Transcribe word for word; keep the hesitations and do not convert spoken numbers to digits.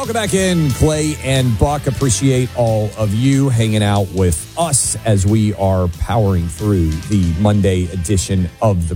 Welcome back in, Clay and Buck. Appreciate all of you hanging out with us as we are powering through the Monday edition of the